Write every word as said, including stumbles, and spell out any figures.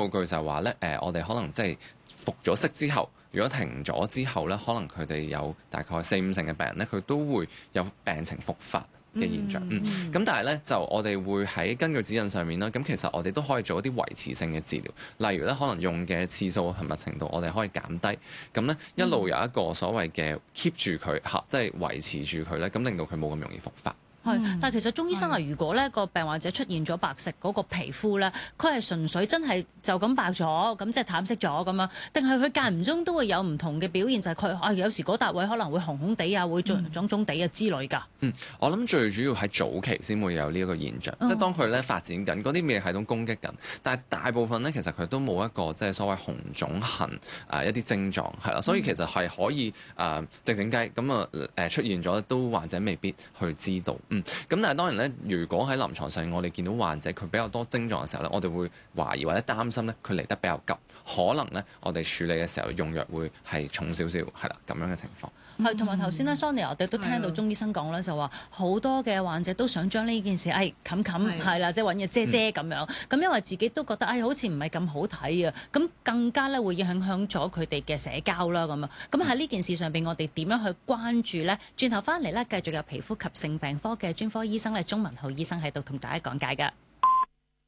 數據就係話咧，誒我哋可能即係復咗息之後，如果停咗之後咧，可能佢哋有大概四五成嘅病人咧，佢都會有病情復發嘅現象。嗯，咁、嗯、但係咧就我哋會喺根據指引上面啦，咁其實我哋都可以做一啲維持性嘅治療，例如咧可能用嘅次數頻密程度，我哋可以減低，咁咧一路有一個所謂嘅 keep 住佢嚇，即係維持住佢咧，咁令到佢冇咁容易復發。 係，但係其實鍾醫生啊，如果咧個病患者出現咗白色嗰個皮膚咧，佢係純粹真係就咁白咗，咁即係淡色咗咁樣，定係佢間唔中都會有唔同嘅表現，就係佢啊有時嗰笪位可能會紅紅地啊，會腫腫腫地啊之類㗎。嗯， 我諗最主要喺早期先會有呢一個現象，哦、即係當佢咧發展緊嗰啲免疫系統攻擊緊，但係大部分咧其實佢都冇一個即係所謂紅腫痕啊、呃、一啲症狀係啦，所以其實係可以啊靜靜雞咁啊誒出現咗都患者未必去知道。嗯，咁但係當然咧，如果喺臨床上我哋見到患者佢比較多症狀嘅時候咧，我哋會懷疑或者擔心咧佢嚟得比較急，可能咧我哋處理嘅時候用藥會係重少少，係啦咁樣嘅情況。 係，同埋頭先咧 Sonia 我哋都聽到鍾醫生講咧，就話好多嘅患者都想將呢件事誒冚冚係啦，即係揾嘢遮遮咁樣。咁因為自己都覺得誒、哎、好似唔係咁好睇啊，咁更加咧會影響咗佢哋嘅社交啦咁啊。咁喺呢件事上邊，我哋點樣去關注咧？轉頭翻嚟咧，繼續有皮膚及性病科嘅專科醫生咧，鍾文浩醫生喺度同大家講解㗎。